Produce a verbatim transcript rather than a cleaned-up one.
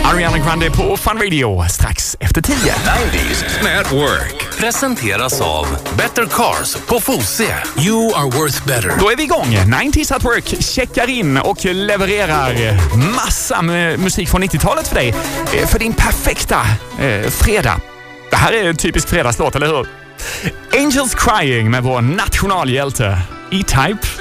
Ariana Grande på Fun Radio strax efter tio. nittio Network presenteras av Better Cars på Fosie. You are worth better. Då är vi igång. nittio at Work checkar in och levererar massa med musik från nittiotalet för dig. För din perfekta eh, fredag. Det här är en typisk fredagslåt, eller hur? Angels Crying med vår nationalhjälte E-Type.